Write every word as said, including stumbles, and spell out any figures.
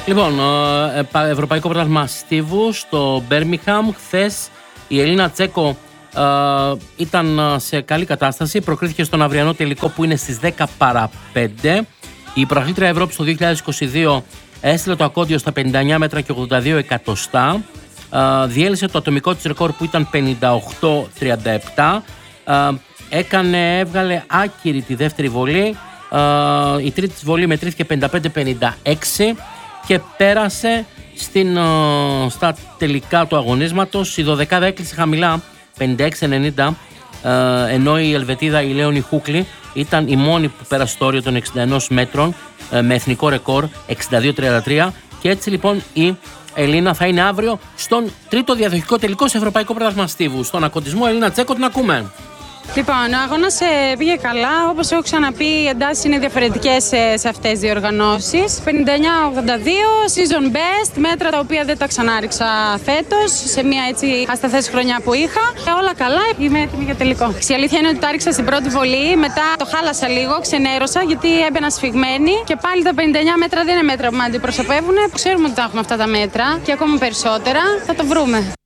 Λοιπόν, ε, Ευρωπαϊκό Πρωτάθλημα Στίβου στο Μπέρμιγχαμ. Χθες η Ελίνα Τσέκο ε, ήταν σε καλή κατάσταση. Προκρίθηκε στον αυριανό τελικό που είναι στις δέκα παρά πέντε. Η πρωταθλήτρια Ευρώπης το δύο χιλιάδες είκοσι δύο έστειλε το ακόντιο στα πενήντα εννιά μέτρα και ογδόντα δύο εκατοστά. Ε, διέλυσε το ατομικό της ρεκόρ που ήταν πενήντα οκτώ τριάντα επτά. Ε, έκανε, έβγαλε άκυρη τη δεύτερη βολή. Ε, η τρίτη της βολή μετρήθηκε πενήντα πέντε πενήντα έξι και πέρασε στην, uh, στα τελικά του αγωνίσματος. Η δωδεκάδα έκλεισε χαμηλά πενήντα έξι ενενήντα, uh, ενώ η Ελβετίδα η Λέωνη Χούκλι ήταν η μόνη που πέρασε το όριο των εξήντα ένα μέτρων uh, με εθνικό ρεκόρ εξήντα δύο τριάντα τρία. Και έτσι λοιπόν η Ελίνα θα είναι αύριο στον τρίτο διαδοχικό τελικό σε Ευρωπαϊκό Πρωτάθλημα Στίβου. Στον ακοντισμό Ελίνα Τσέκο, την ακούμε. Λοιπόν, ο αγώνας ε, πήγε καλά. Όπως έχω ξαναπεί, οι εντάσεις είναι διαφορετικές ε, σε αυτές τις διοργανώσεις. πενήντα εννιά ογδόντα δύο, season best, μέτρα τα οποία δεν τα ξανάριξα φέτος, σε μια έτσι ασταθές χρονιά που είχα. Ε, όλα καλά, είμαι έτοιμη για τελικό. Η αλήθεια είναι ότι τα ρίξα στην πρώτη βολή, μετά το χάλασα λίγο, ξενέρωσα γιατί έμπαινα σφιγμένη και πάλι τα πενήντα εννιά μέτρα δεν είναι μέτρα που με αντιπροσωπεύουν. Ξέρουμε ότι τα έχουμε αυτά τα μέτρα και ακόμα περισσότερα, θα το βρούμε.